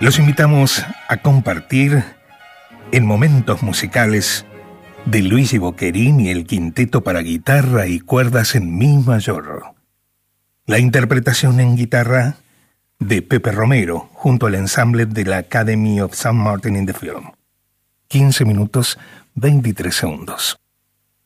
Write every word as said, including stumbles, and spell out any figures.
Los invitamos a compartir en momentos musicales de Luigi Boccherini el quinteto para guitarra y cuerdas en mi mayor. La interpretación en guitarra de Pepe Romero junto al ensamble de la Academy of Saint Martin in the Film. quince minutos, veintitrés segundos.